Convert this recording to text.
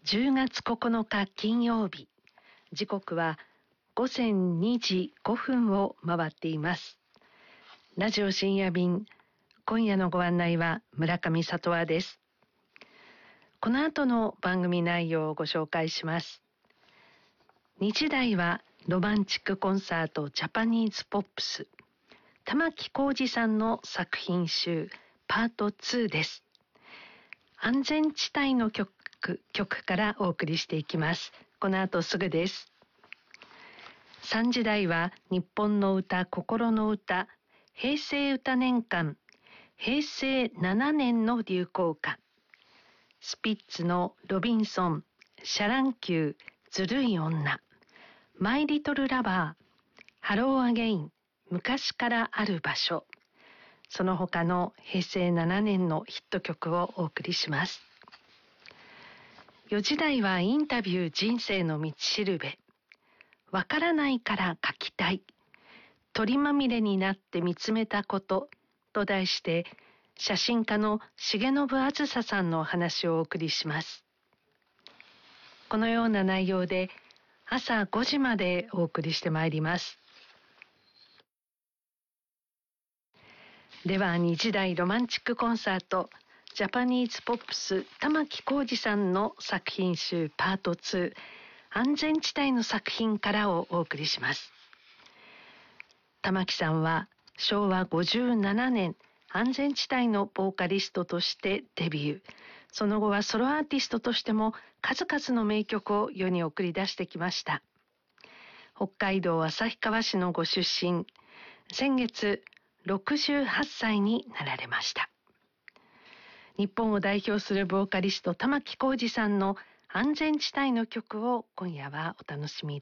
10月9日金曜日、時刻は午前2時5分を回っています。ラジオ深夜便、今夜のご案内は村上里和です。この後の番組内容をご紹介します。2時台はロマンチックコンサートジャパニーズポップス、玉置浩二さんの作品集パート2です。安全地帯の曲からお送りしていきます。この後すぐです。3時台は日本の歌、心の歌、平成歌年間、平成7年の流行歌、スピッツのロビンソン、シャ乱 Q、ずるい女、マイリトルラバー、ハローアゲイン、昔からある場所、その他の平成7年のヒット曲をお送りします。4時台はインタビュー人生の道しるべ、わからないから書きたい、鳥まみれになって見つめたことと題して、写真家の重信あずささんのお話をお送りします。このような内容で朝5時までお送りしてまいります。では2時台ロマンチックコンサートジャパニーズポップス玉置浩二さんの作品集パート2、安全地帯の作品からをお送りします。玉置さんは昭和57年安全地帯のボーカリストとしてデビュー。その後はソロアーティストとしても数々の名曲を世に送り出してきました。北海道旭川市のご出身、先月68歳になられました。日本を代表するボーカリスト玉置浩二さんの安全地帯の曲を今夜はお楽しみい